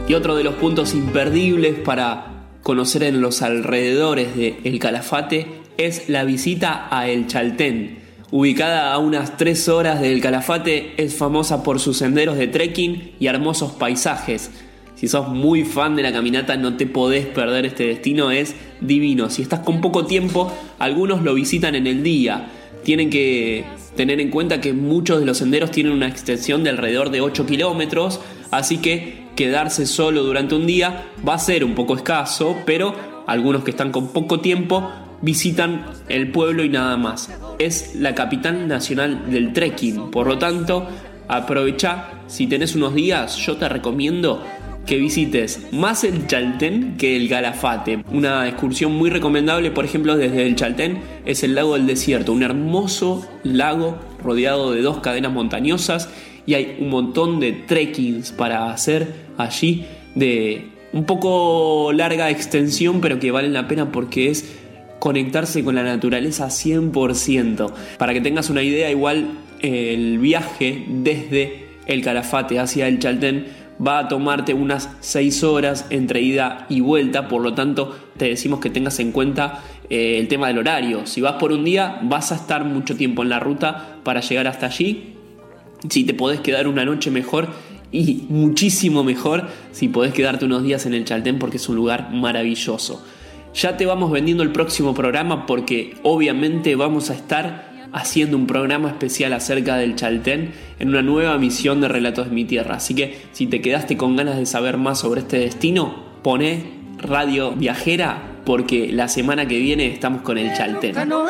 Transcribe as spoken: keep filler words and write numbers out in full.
Y otro de los puntos imperdibles para conocer en los alrededores de El Calafate es la visita a El Chaltén. Ubicada a unas tres horas del Calafate, es famosa por sus senderos de trekking y hermosos paisajes. Si sos muy fan de la caminata, no te podés perder este destino, es divino. Si estás con poco tiempo, algunos lo visitan en el día. Tienen que tener en cuenta que muchos de los senderos tienen una extensión de alrededor de ocho kilómetros, así que quedarse solo durante un día va a ser un poco escaso, pero algunos que están con poco tiempo visitan el pueblo y nada más. Es la capital nacional del trekking, por lo tanto, aprovecha. Si tenés unos días, yo te recomiendo que visites más el Chaltén que el Calafate. Una excursión muy recomendable, por ejemplo, desde el Chaltén, es el lago del desierto, un hermoso lago rodeado de dos cadenas montañosas, y hay un montón de trekkings para hacer allí de un poco larga extensión, pero que valen la pena porque es conectarse con la naturaleza cien por ciento. Para que tengas una idea, igual el viaje desde el Calafate hacia el Chaltén va a tomarte unas seis horas entre ida y vuelta, por lo tanto te decimos que tengas en cuenta eh, el tema del horario. Si vas por un día, vas a estar mucho tiempo en la ruta para llegar hasta allí. Si te podés quedar una noche, mejor, y muchísimo mejor si podés quedarte unos días en el Chaltén, porque es un lugar maravilloso. Ya te vamos vendiendo el próximo programa, porque obviamente vamos a estar haciendo un programa especial acerca del Chaltén en una nueva emisión de Relatos de mi Tierra. Así que si te quedaste con ganas de saber más sobre este destino, poné Radio Viajera, porque la semana que viene estamos con el Chaltén.